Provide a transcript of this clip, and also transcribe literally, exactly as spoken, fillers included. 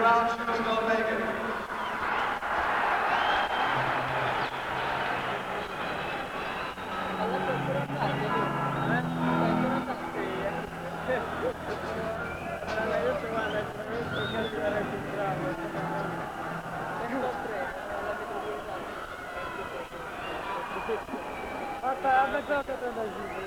brown shoes don't make it. Alla procura tardi, eh? Procura tardi. Guarda, io ci guardo, io cerco di diventare più bravo. ventotto alla metropolitana. Fatta, la gioca da Gigi.